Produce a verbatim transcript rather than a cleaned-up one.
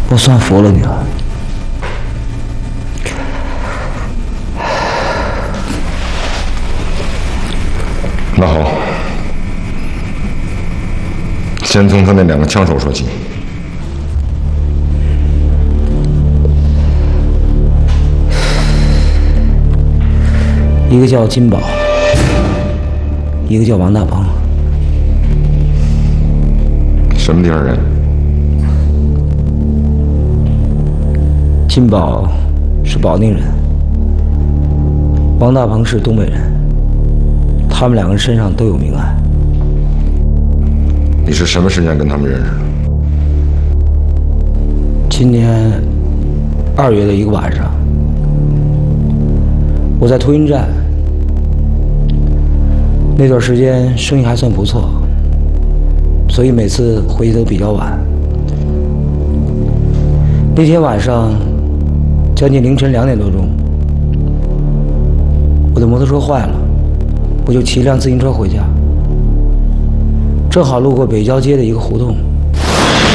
我算服了你了。 那好，先从他那两个枪手说起。 一个叫金宝，一个叫王大鹏。 什么地方人？ 金宝是保定人，王大鹏是东北人，他们两个人身上都有命案。 你是什么时间跟他们认识的？ 今年二月的一个晚上，我在托运站，那段时间生意还算不错，所以每次回去都比较晚。那天晚上将近凌晨两点多钟，我的摩托车坏了，我就骑一辆自行车回家，正好路过北郊街的一个胡同，